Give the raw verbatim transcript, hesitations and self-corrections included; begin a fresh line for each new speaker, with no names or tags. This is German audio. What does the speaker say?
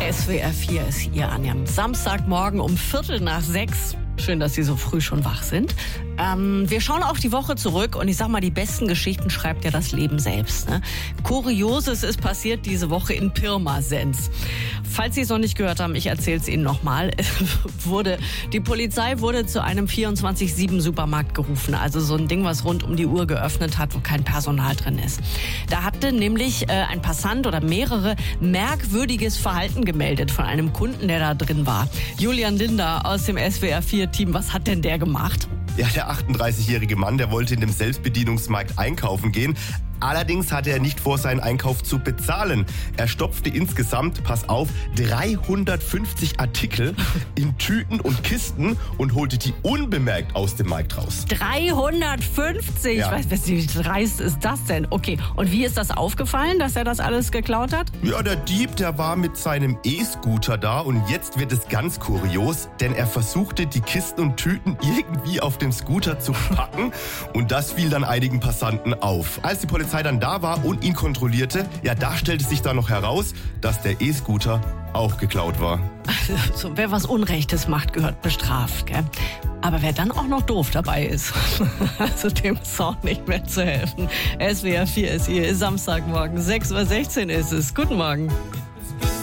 S W R vier ist hier an einem Samstagmorgen um Viertel nach sechs. Schön, dass Sie so früh schon wach sind. Ähm, wir schauen auf die Woche zurück und ich sag mal, die besten Geschichten schreibt ja das Leben selbst. Ne? Kurioses ist passiert diese Woche in Pirmasens. Falls Sie es noch nicht gehört haben, ich erzähle es Ihnen nochmal. wurde, die Polizei wurde zu einem vierundzwanzig sieben Supermarkt gerufen. Also so ein Ding, was rund um die Uhr geöffnet hat, wo kein Personal drin ist. Da hatte nämlich äh, ein Passant oder mehrere merkwürdiges Verhalten gemeldet von einem Kunden, der da drin war. Julian Linder aus dem S W R vier Team, was hat denn der gemacht?
Ja, der achtunddreißigjährige Mann, der wollte in dem Selbstbedienungsmarkt einkaufen gehen. Allerdings hatte er nicht vor, seinen Einkauf zu bezahlen. Er stopfte insgesamt, pass auf, dreihundertfünfzig Artikel in Tüten und Kisten und holte die unbemerkt aus dem Markt raus.
dreihundertfünfzig?
Ja.
Ich weiß nicht, wie dreist ist das denn? Okay, und wie ist das aufgefallen, dass er das alles geklaut hat?
Ja, der Dieb, der war mit seinem E-Scooter da und jetzt wird es ganz kurios, denn er versuchte, die Kisten und Tüten irgendwie auf dem Scooter zu packen und das fiel dann einigen Passanten auf. Als die Polizei dann da war und ihn kontrollierte, ja, da stellte sich dann noch heraus, dass der E-Scooter auch geklaut war.
Also, wer was Unrechtes macht, gehört bestraft, gell? Aber wer dann auch noch doof dabei ist, also dem ist auch nicht mehr zu helfen. S W R vier ist hier, Samstagmorgen, sechs Uhr sechzehn ist es. Guten Morgen.